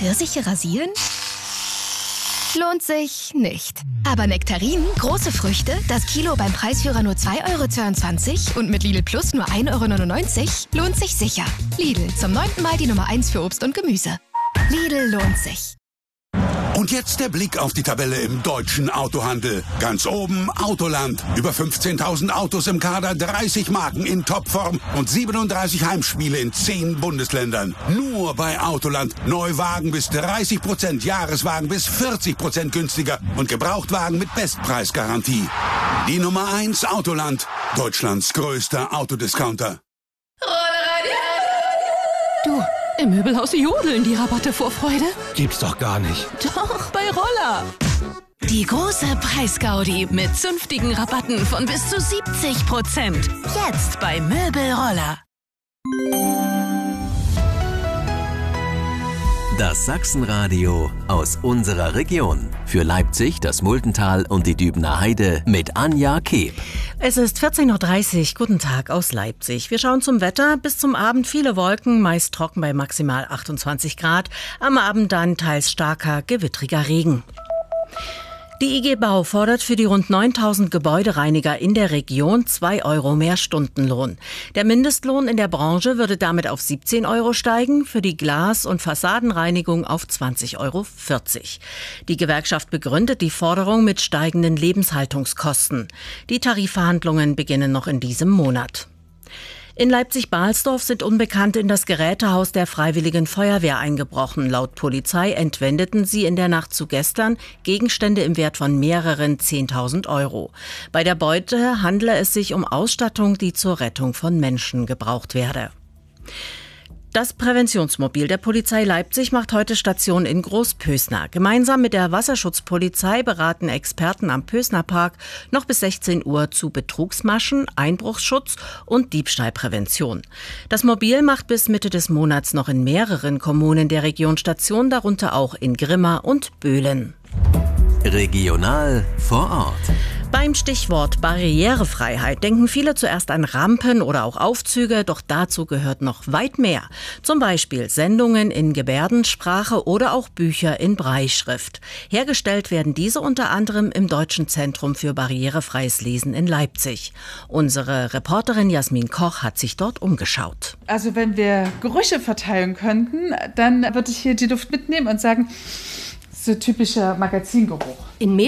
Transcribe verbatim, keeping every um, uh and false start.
Pfirsiche rasieren? Lohnt sich nicht. Aber Nektarinen, große Früchte, das Kilo beim Preisführer nur zwei Euro zweiundzwanzig und mit Lidl Plus nur ein Euro neunundneunzig, lohnt sich sicher. Lidl, zum neunten Mal die Nummer eins für Obst und Gemüse. Lidl lohnt sich. Und jetzt der Blick auf die Tabelle im deutschen Autohandel. Ganz oben Autoland. Über fünfzehntausend Autos im Kader, dreißig Marken in Topform und siebenunddreißig Heimspiele in zehn Bundesländern. Nur bei Autoland. Neuwagen bis dreißig Prozent, Jahreswagen bis vierzig Prozent günstiger und Gebrauchtwagen mit Bestpreisgarantie. Die Nummer eins Autoland. Deutschlands größter Autodiscounter. Du, im Möbelhaus jodeln die Rabatte vor Freude. Gibt's doch gar nicht. Doch, bei Roller. Die große Preisgaudi mit zünftigen Rabatten von bis zu siebzig Prozent. Jetzt bei Möbelroller. Das Sachsenradio aus unserer Region. Für Leipzig, das Multental und die Dübener Heide mit Anja Keeb. Es ist vierzehn Uhr dreißig. Guten Tag aus Leipzig. Wir schauen zum Wetter. Bis zum Abend viele Wolken, meist trocken bei maximal achtundzwanzig Grad. Am Abend dann teils starker, gewittriger Regen. Die I G Bau fordert für die rund neuntausend Gebäudereiniger in der Region zwei Euro mehr Stundenlohn. Der Mindestlohn in der Branche würde damit auf siebzehn Euro steigen, für die Glas- und Fassadenreinigung auf zwanzig Euro vierzig. Die Gewerkschaft begründet die Forderung mit steigenden Lebenshaltungskosten. Die Tarifverhandlungen beginnen noch in diesem Monat. In Leipzig-Balsdorf sind Unbekannte in das Gerätehaus der Freiwilligen Feuerwehr eingebrochen. Laut Polizei entwendeten sie in der Nacht zu gestern Gegenstände im Wert von mehreren zehntausend Euro. Bei der Beute handle es sich um Ausstattung, die zur Rettung von Menschen gebraucht werde. Das Präventionsmobil der Polizei Leipzig macht heute Station in Großpösner. Gemeinsam mit der Wasserschutzpolizei beraten Experten am Pösnerpark noch bis sechzehn Uhr zu Betrugsmaschen, Einbruchsschutz und Diebstahlprävention. Das Mobil macht bis Mitte des Monats noch in mehreren Kommunen der Region Station, darunter auch in Grimma und Böhlen. Regional vor Ort. Beim Stichwort Barrierefreiheit denken viele zuerst an Rampen oder auch Aufzüge, doch dazu gehört noch weit mehr. Zum Beispiel Sendungen in Gebärdensprache oder auch Bücher in Brailleschrift. Hergestellt werden diese unter anderem im Deutschen Zentrum für barrierefreies Lesen in Leipzig. Unsere Reporterin Jasmin Koch hat sich dort umgeschaut. Also wenn wir Gerüche verteilen könnten, dann würde ich hier die Luft mitnehmen und sagen, so typischer Magazingeruch. In